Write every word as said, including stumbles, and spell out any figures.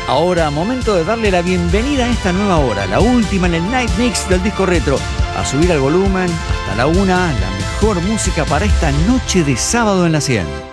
Ahora, momento de darle la bienvenida a esta nueva hora, la última en el Night Mix del disco retro. A subir al volumen, hasta la una, la mejor música para esta noche de sábado en la cien.